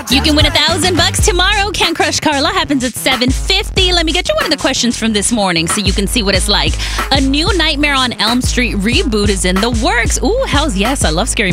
You can win $1,000 tomorrow. Can't Crush Carla happens at 7:50. Let me get you one of the questions from this morning so you can see what it's like. A new Nightmare on Elm Street reboot is in the works. Ooh, hells yes. I love scary